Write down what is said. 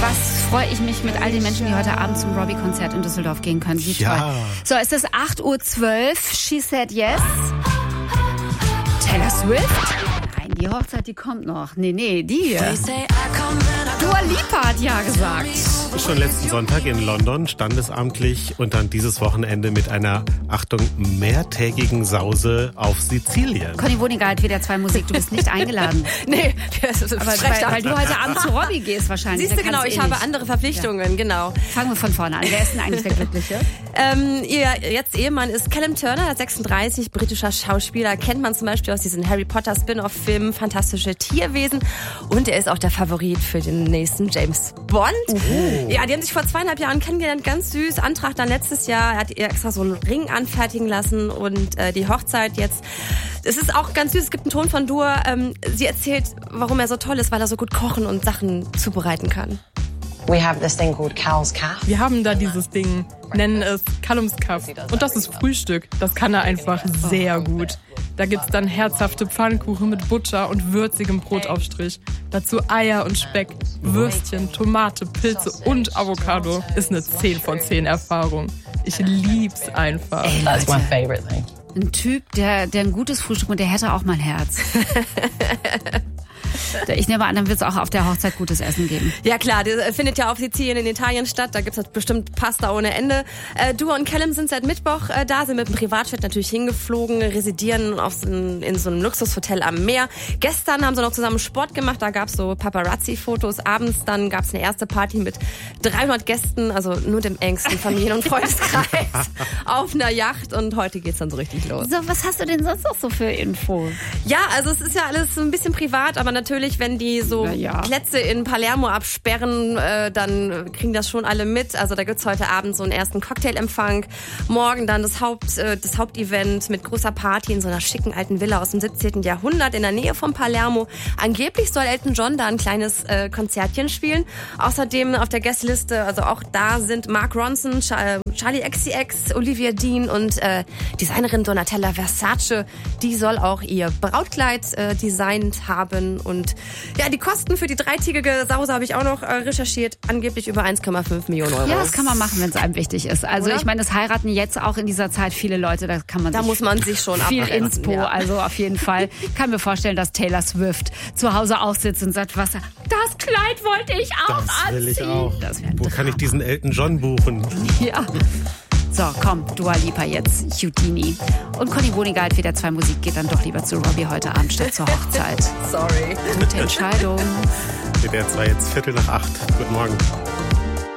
was freue ich mich mit all den Menschen, die heute Abend zum Robbie-Konzert in Düsseldorf gehen können. Wie toll. So, es ist 8:12 Uhr. She said yes. Taylor Swift? Nein, die Hochzeit, die kommt noch. Nee, die hier. Dua Lipa hat ja gesagt. Schon letzten Sonntag in London, standesamtlich, und dann dieses Wochenende mit einer, Achtung, mehrtägigen Sause auf Sizilien. Conny Wohnigkeit, WDR 2 Musik, du bist nicht eingeladen. Nee, aber weil du heute Abend zu Robbie gehst wahrscheinlich. Siehst du, genau, ich habe andere Verpflichtungen, genau. Fangen wir von vorne an. Wer ist denn eigentlich der Glückliche? Ihr jetzt Ehemann ist Callum Turner, 36, britischer Schauspieler. Kennt man zum Beispiel aus diesen Harry Potter Spin-off-Filmen, Fantastische Tierwesen. Und er ist auch der Favorit für den nächsten James Bond. Ja, die haben sich vor 2,5 Jahren kennengelernt, ganz süß. Antrag dann letztes Jahr, er hat ihr extra so einen Ring anfertigen lassen und die Hochzeit jetzt. Es ist auch ganz süß, es gibt einen Ton von Dua. Sie erzählt, warum er so toll ist, weil er so gut kochen und Sachen zubereiten kann. We have this thing called Cal's Calf. Wir haben da dieses Ding, nennen es Callums Kaff. Und das ist Frühstück. Das kann er einfach sehr gut. Da gibt's dann herzhafte Pfannkuchen mit Butter und würzigem Brotaufstrich. Dazu Eier und Speck, Würstchen, Tomate, Pilze und Avocado. Ist eine 10 von 10 Erfahrung. Ich lieb's einfach. That's my favorite thing. Ein Typ, der ein gutes Frühstück, und der hätte auch mein Herz. Ich nehme an, dann wird es auch auf der Hochzeit gutes Essen geben. Ja klar, das findet ja auf Sizilien in Italien statt. Da gibt's bestimmt Pasta ohne Ende. Dua und Callum sind seit Mittwoch da, sind mit dem Privatjet natürlich hingeflogen, residieren in so einem Luxushotel am Meer. Gestern haben sie noch zusammen Sport gemacht, da gab's so Paparazzi-Fotos. Abends dann gab's eine erste Party mit 300 Gästen, also nur dem engsten Familien- und Freundeskreis auf einer Yacht, und heute geht's dann so richtig los. So, was hast du denn sonst noch so für Info? Ja, also es ist ja alles so ein bisschen privat, aber natürlich, wenn die so Plätze in Palermo absperren, dann kriegen das schon alle mit. Also da gibt's heute Abend so einen ersten Cocktailempfang. Morgen dann das Hauptevent mit großer Party in so einer schicken alten Villa aus dem 17. Jahrhundert in der Nähe von Palermo. Angeblich soll Elton John da ein kleines Konzertchen spielen. Außerdem auf der Gästeliste, also auch da sind Mark Ronson, Charlie XCX, Olivia Dean und Designerin Donatella Versace. Die soll auch ihr Brautkleid designt haben. Und ja, die Kosten für die dreitägige Sause habe ich auch noch recherchiert. Angeblich über 1,5 Millionen Euro. Ja, das kann man machen, wenn es einem wichtig ist. Also ich meine, es heiraten jetzt auch in dieser Zeit viele Leute. Da muss man sich schon viel abgrenzen, Inspo. Ja. Also auf jeden Fall. Kann mir vorstellen, dass Taylor Swift zu Hause aussitzt und sagt, das Kleid wollte ich auch anziehen. Das will ich auch. Wo kann ich diesen Elton John buchen? Ja. So, komm, Dua Lipa jetzt, Houdini. Und Conny Wohnigkeit, WDR 2 Musik, geht dann doch lieber zu Robbie heute Abend statt zur Hochzeit. Sorry. Gute Entscheidung. WDR 2 jetzt 7:45. Guten Morgen.